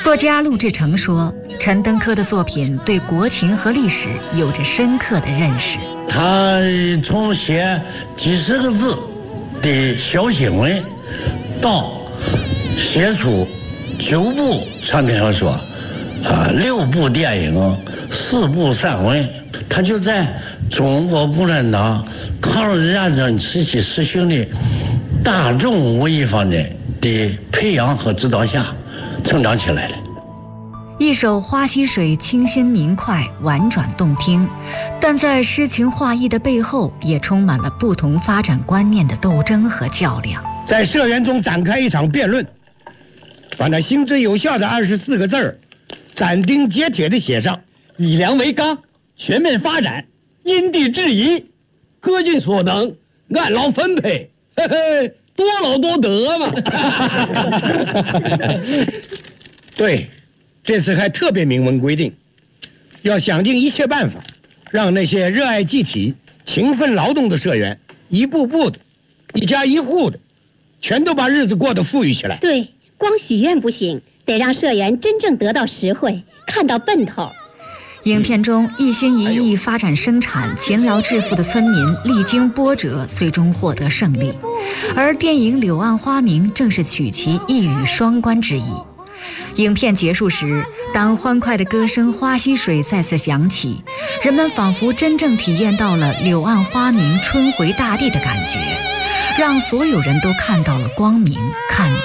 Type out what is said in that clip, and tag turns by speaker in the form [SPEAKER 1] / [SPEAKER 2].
[SPEAKER 1] 作家陆志成说，陈登科的作品对国情和历史有着深刻的认识。
[SPEAKER 2] 他从写几十个字的小新闻，到写出9部长篇小说，6部电影，4部散文，他就在中国共产党抗日战争时期实行的大众文艺方面的培养和指导下成长起来了。
[SPEAKER 1] 一首《花溪水》清新明快，婉转动听，但在诗情画意的背后，也充满了不同发展观念的斗争和较量。
[SPEAKER 3] 在社员中展开一场辩论，把那行之有效的24个字儿斩钉截铁地写上：以粮为纲，全面发展，因地制宜，各尽所能，按劳分配，嘿嘿，多劳多得嘛。对，这次还特别明文规定，要想尽一切办法，让那些热爱集体、勤奋劳动的社员，一步步的、一家一户的，全都把日子过得富裕起来。
[SPEAKER 4] 对，光许愿不行，得让社员真正得到实惠，看到奔头。
[SPEAKER 1] 影片中一心一意发展生产、勤劳致富的村民历经波折，最终获得胜利。而电影《柳暗花明》正是取其一语双关之意。影片结束时，当欢快的歌声《花溪水》再次响起，人们仿佛真正体验到了柳暗花明、春回大地的感觉，让所有人都看到了光明，看